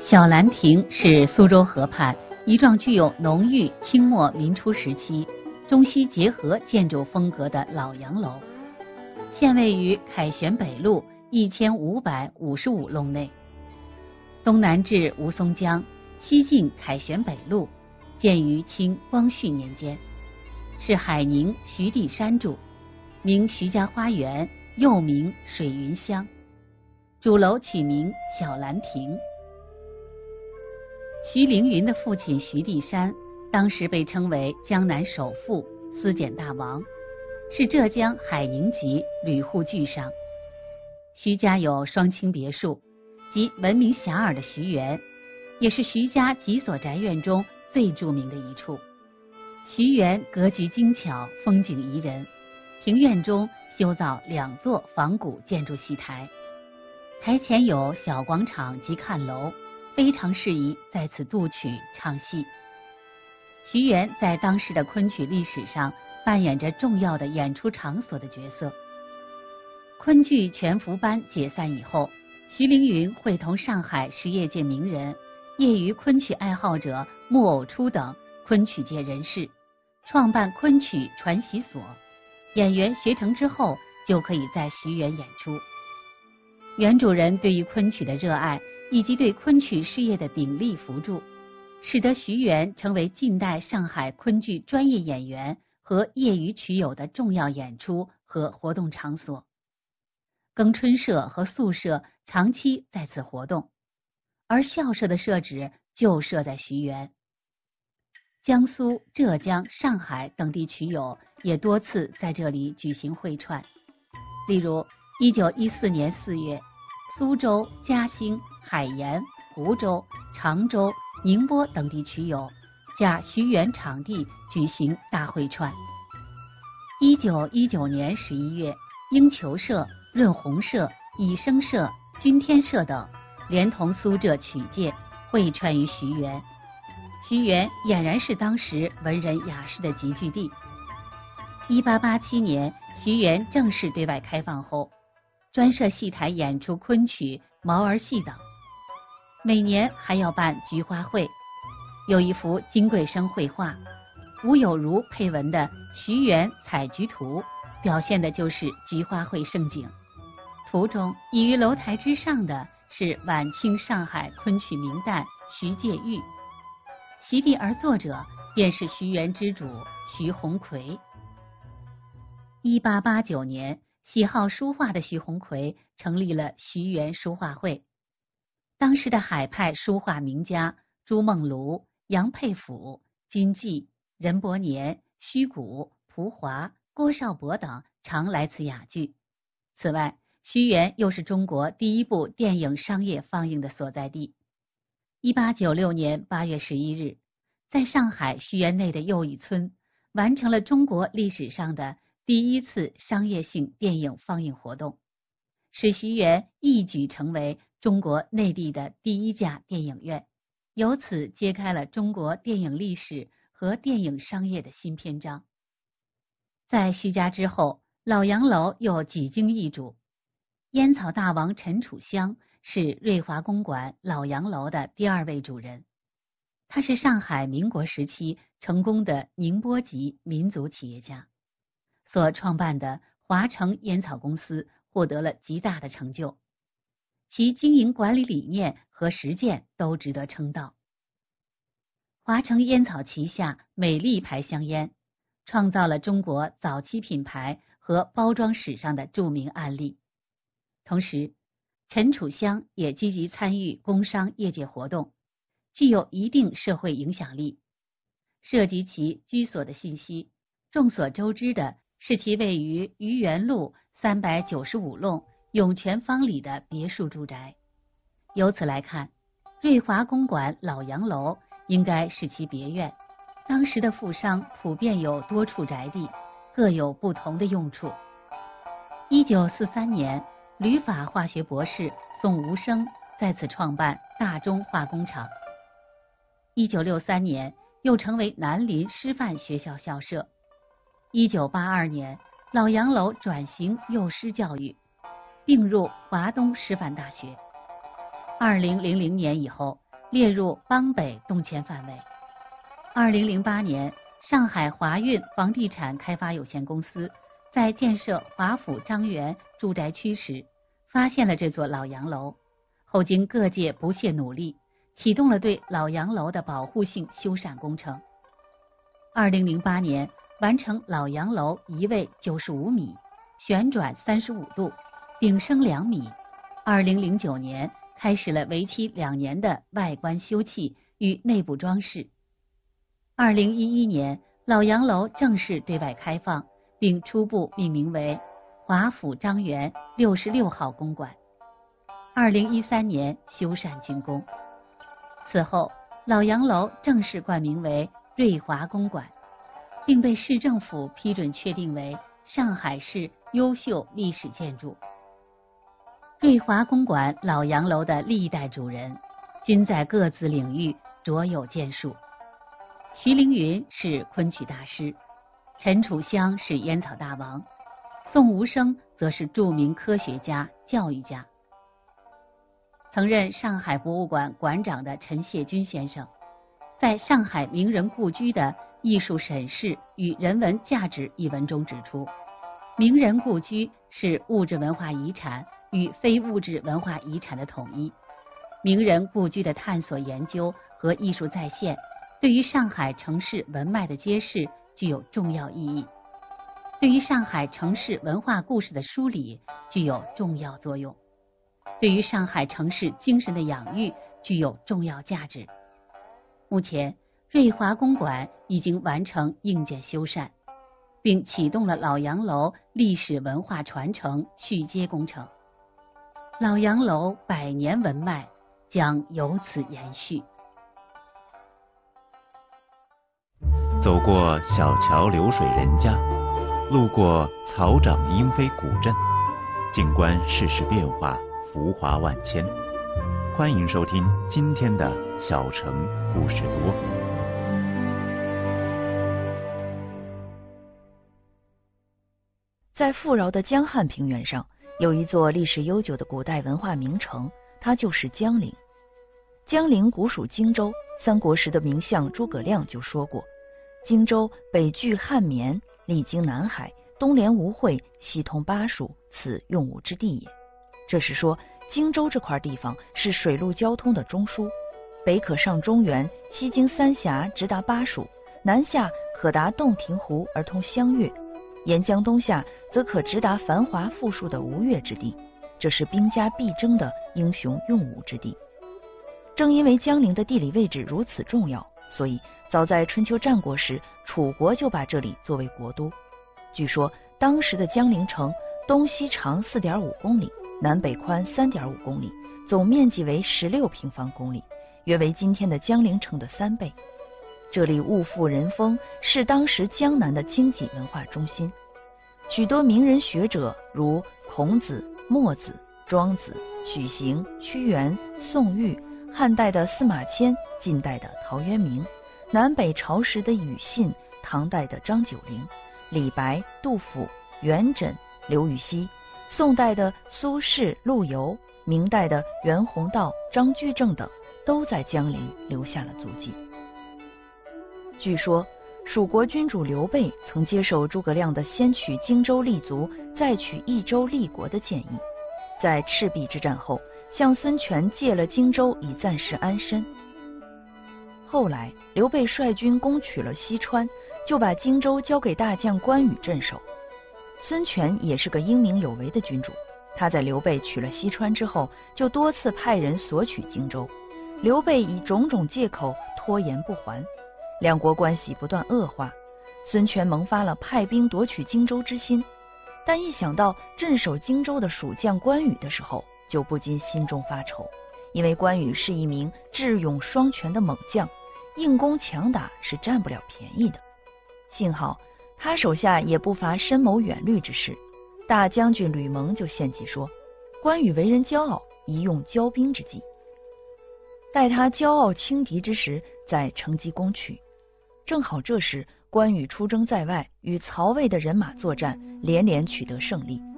小兰亭是苏州河畔一幢具有浓郁清末民初时期中西结合建筑风格的老洋楼，现位于凯旋北路1555弄内，东南至吴淞江，西进凯旋北路，建于清光绪年间，是海宁徐地山著，名徐家花园，又名水云香，主楼取名小兰亭。徐凌云的父亲徐地山当时被称为江南首富、丝剪大王，是浙江海宁籍吕户巨商。徐家有双清别墅，即闻名遐迩的徐园，也是徐家几所宅院中最著名的一处。徐园格局精巧，风景宜人，庭院中修造2座仿古建筑戏台，台前有小广场及看楼，非常适宜在此度曲唱戏。徐园在当时的昆曲历史上扮演着重要的演出场所的角色。昆剧全福班解散以后，徐凌云会同上海实业界名人、业余昆曲爱好者木偶初等昆曲界人士，创办昆曲传习所，演员学成之后就可以在徐园演出。原主人对于昆曲的热爱以及对昆曲事业的鼎力扶助，使得徐园成为近代上海昆剧专业演员和业余曲友的重要演出和活动场所。庚春社和宿社长期在此活动，而校社的社址就设在徐园。江苏、浙江、上海等地曲友也多次在这里举行会串，例如1914年4月，苏州、嘉兴、海盐、湖州、常州、宁波等地曲友假徐园场地举行大会串。1919年11月，英球社、润红社、以声社、君天社等连同苏浙曲界会串于徐园。徐园俨然是当时文人雅士的集聚地。1887年，徐园正式对外开放后，专设戏台演出昆曲、毛儿戏等，每年还要办菊花会。有一幅金贵生绘画，吴有如配文的《徐园采菊图》，表现的就是菊花会盛景。图中倚于楼台之上的是晚清上海昆曲名旦徐介玉，席地而坐者便是徐园之主徐鸿逵。1889年，喜好书画的徐鸿逵成立了徐园书画会。当时的海派书画名家朱梦庐、杨佩甫、金济、任伯年、虚谷、蒲华、郭少伯等常来此雅聚。此外，徐园又是中国第一部电影商业放映的所在地。1896年8月11日，在上海徐园内的又一村完成了中国历史上的第一次商业性电影放映活动，使徐园一举成为中国内地的第一家电影院，由此揭开了中国电影历史和电影商业的新篇章。在徐家之后，老洋楼又几经易主。烟草大王陈楚香是瑞华公馆老洋楼的第2位主人，他是上海民国时期成功的宁波籍民族企业家，所创办的华城烟草公司获得了极大的成就，其经营管理理念和实践都值得称道。华城烟草旗下美丽牌香烟，创造了中国早期品牌和包装史上的著名案例。同时，陈楚香也积极参与工商业界活动，具有一定社会影响力。涉及其居所的信息，众所周知的是其位于愚园路395弄涌泉坊里的别墅住宅。由此来看，瑞华公馆老洋楼应该是其别院。当时的富商普遍有多处宅地，各有不同的用处。1943年，旅法化学博士宋无生在此创办大中化工厂。1963年，又成为南林师范学校校舍。1982年，老洋楼转型幼师教育，并入华东师范大学。2000年以后， 列入邦北动迁范围。2008年，上海华运房地产开发有限公司在建设华府张园住宅区时，发现了这座老洋楼，后经各界不懈努力，启动了对老洋楼的保护性修缮工程。2008年完成老洋楼移位95米，旋转35度，顶升2米。2009年开始了为期2年的外观修葺与内部装饰。2011年，老洋楼正式对外开放，并初步命名为华府张园66号公馆。2013年修缮竣工。此后，老洋楼正式冠名为瑞华公馆，并被市政府批准确定为上海市优秀历史建筑。瑞华公馆老洋楼的历代主人均在各自领域卓有建树。徐凌云是昆曲大师，陈楚香是烟草大王，宋无声则是著名科学家、教育家。曾任上海博物馆馆长的陈谢军先生，在《上海名人故居的艺术审视与人文价值》一文中指出，名人故居是物质文化遗产与非物质文化遗产的统一。名人故居的探索研究和艺术再现，对于上海城市文脉的揭示具有重要意义，对于上海城市文化故事的梳理具有重要作用，对于上海城市精神的养育具有重要价值。目前，瑞华公馆已经完成硬件修缮，并启动了老洋楼历史文化传承续接工程。老洋楼100年文脉将由此延续。 走过小桥流水人家，路过草长莺飞古镇，静观世事变化，浮华万千。欢迎收听今天的小城故事多。 在富饶的江汉平原上，有一座历史悠久的古代文化名城，它就是江陵。江陵古属荆州，三国时的名相诸葛亮就说过，荆州北据汉绵，历经南海，东连吴会，西通巴蜀，此用武之地也。这是说荆州这块地方是水陆交通的中枢，北可上中原，西经三峡直达巴蜀，南下可达洞庭湖而通湘粤，沿江东下则可直达繁华富庶的吴越之地，这是兵家必争的英雄用武之地。正因为江陵的地理位置如此重要，所以早在春秋战国时，楚国就把这里作为国都。据说当时的江陵城东西长 4.5 公里，南北宽 3.5 公里，总面积为16平方公里，约为今天的江陵城的3倍。这里物富人丰，是当时江南的经济文化中心。许多名人学者如孔子、墨子、庄子、许行、屈原、宋玉，汉代的司马迁，晋代的陶渊明，南北朝时的庾信，唐代的张九龄，李白、杜甫、元稹、刘禹锡，宋代的苏轼、陆游，明代的袁宏道、张居正等，都在江陵留下了足迹。据说蜀国君主刘备曾接受诸葛亮的先取荆州立足，再取益州立国的建议，在赤壁之战后向孙权借了荆州以暂时安身。后来刘备率军攻取了西川，就把荆州交给大将关羽镇守。孙权也是个英明有为的君主，他在刘备取了西川之后，就多次派人索取荆州，刘备以种种借口拖延不还，两国关系不断恶化。孙权萌发了派兵夺取荆州之心，但一想到镇守荆州的蜀将关羽的时候，就不禁心中发愁，因为关羽是一名智勇双全的猛将，硬攻强打是占不了便宜的。幸好他手下也不乏深谋远虑之士，大将军吕蒙就献计说，关羽为人骄傲，宜用骄兵之计，待他骄傲轻敌之时，再乘机攻取。正好这时关羽出征在外，与曹魏的人马作战，连连取得胜利，